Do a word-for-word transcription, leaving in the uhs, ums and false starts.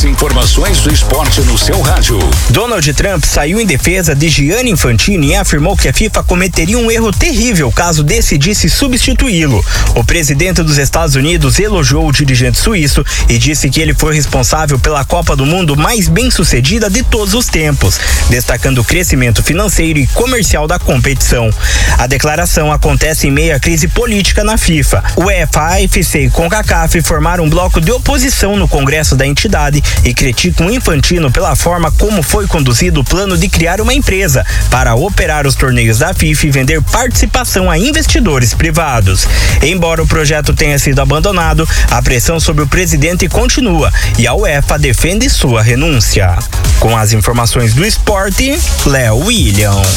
As informações do esporte no seu rádio. Donald Trump saiu em defesa de Gianni Infantino e afirmou que a FIFA cometeria um erro terrível caso decidisse substituí-lo. O presidente dos Estados Unidos elogiou o dirigente suíço e disse que ele foi responsável pela Copa do Mundo mais bem-sucedida de todos os tempos, destacando o crescimento financeiro e comercial da competição. A declaração acontece em meio à crise política na FIFA. O UEFA, a F C e CONCACAF formaram um bloco de oposição no Congresso da entidade e criticam Infantino pela forma como foi conduzido o plano de criar uma empresa para operar os torneios da FIFA e vender participação a investidores privados. Embora o projeto tenha sido abandonado, a pressão sobre o presidente continua e a UEFA defende sua renúncia. Com as informações do esporte, Léo William.